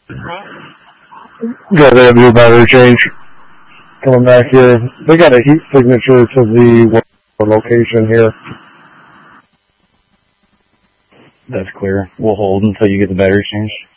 Yeah, they have to do a battery change. Coming back here. They got a heat signature to the location here. That's clear. We'll hold until you get the battery changed.